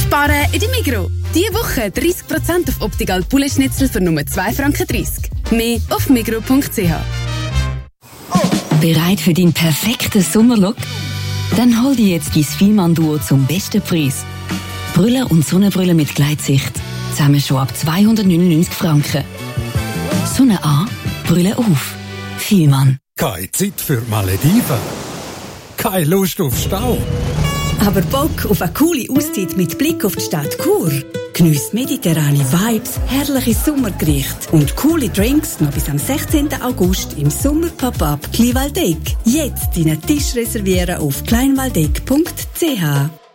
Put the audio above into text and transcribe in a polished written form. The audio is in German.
Sparen in die Migros. Diese Woche 30% auf Optical Poulet-Schnitzel für nur 2,30 Franken. Mehr auf migros.ch. Bereit für deinen perfekten Sommerlook? Dann hol dir jetzt dein Fielmann-Duo zum besten Preis. Brille und Sonnenbrille mit Gleitsicht. Zusammen schon ab 299 Franken. Sonne an, Brille auf. Fielmann. Keine Zeit für Malediven. Keine Lust auf Stau. Aber Bock auf eine coole Auszeit mit Blick auf die Stadt Chur. Geniesst mediterrane Vibes, herrliche Sommergerichte und coole Drinks noch bis am 16. August im Sommer-Pop-Up Kleinwaldeck. Jetzt deinen Tisch reservieren auf kleinwaldeck.ch.